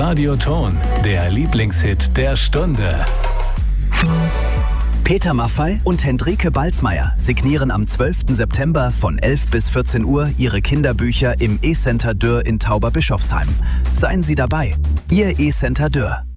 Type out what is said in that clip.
Radioton, der Lieblingshit der Stunde. Peter Maffay und Hendrike Balzmeier signieren am 12. September von 11 bis 14 Uhr ihre Kinderbücher im E-Center Dürr in Tauberbischofsheim. Seien Sie dabei, Ihr E-Center Dürr.